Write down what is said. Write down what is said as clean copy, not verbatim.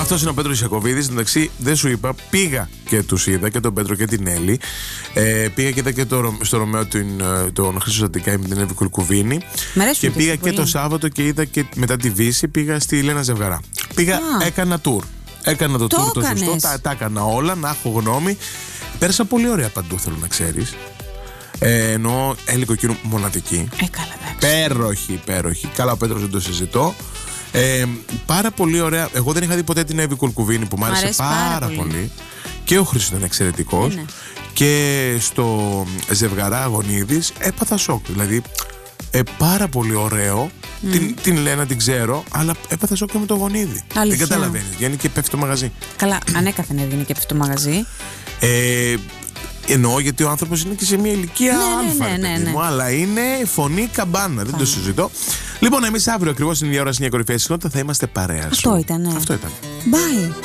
Αυτός είναι ο Πέτρος Ιακωβίδης. Εντάξει, δεν σου είπα, πήγα και τους είδα και τον Πέτρο και την Έλλη. Πήγα και είδα και στο Ρωμαίο τον Χρήστο Ζαντικάη με την Εύη Κουλκουβίνη. Και πήγα και το Σάββατο και είδα και μετά τη Βύση πήγα στη Λένα Ζευγαρά. Πήγα, έκανα tour. Έκανα το tour το σωστό, τα έκανα όλα, να έχω γνώμη. Πέρασα πολύ ωραία παντού, θέλω να ξέρεις. Εννοώ έλικο εκείνο μοναδική. Καλά, υπέροχη. Καλά, ο Πέτρος δεν το συζητώ. Πάρα πολύ ωραία. Εγώ δεν είχα δει ποτέ την Εύη Κουλκουβίνη που μου άρεσε πάρα πολύ. Και ο Χρήστος ήταν εξαιρετικός. Και στο Ζευγαρά Αγωνίδης έπαθα σοκ. Δηλαδή πάρα πολύ ωραίο. Την Λένα την ξέρω, αλλά έπαθα σοκ και με το Γονίδι. Δεν καταλαβαίνεις. Βγαίνει και πέφτει το μαγαζί. Καλά, ανέκαθεν έβγαινε και πέφτει το μαγαζί. Εννοώ γιατί ο άνθρωπος είναι και σε μια ηλικία μου, αλλά είναι φωνή καμπάνα, δεν το συζητώ. Λοιπόν, εμείς αύριο ακριβώς στην ίδια ώρα, στην κορυφαία συχνότητα, θα είμαστε παρέα. Αυτό ήταν. Αυτό ήταν. Bye.